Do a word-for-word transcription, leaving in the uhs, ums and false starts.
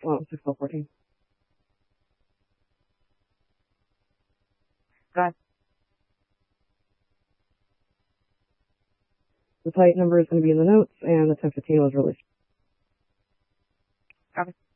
well, six twelve fourteen. Got the site number is going to be in the notes, and the ten fifteen was released. Copy.